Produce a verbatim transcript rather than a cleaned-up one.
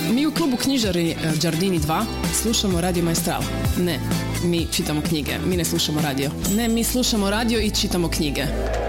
Mi u klubu knjižari Giardini dva slušamo Radio Maestral. Ne, mi čitamo knjige. Mi ne slušamo radio. Ne, mi slušamo radio i čitamo knjige.